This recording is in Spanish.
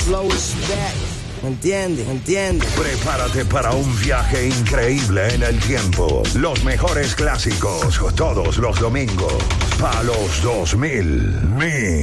flow is back. ¿Entiendes? Prepárate para un viaje increíble en el tiempo. Los mejores clásicos, todos los domingos. Pa' los 2000.